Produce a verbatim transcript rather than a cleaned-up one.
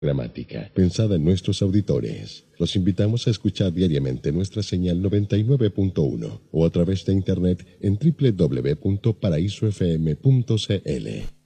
Gramática, pensada en nuestros auditores. Los invitamos a escuchar diariamente nuestra señal noventa y nueve punto uno o a través de internet en doble u doble u doble u punto paraíso f m punto c l.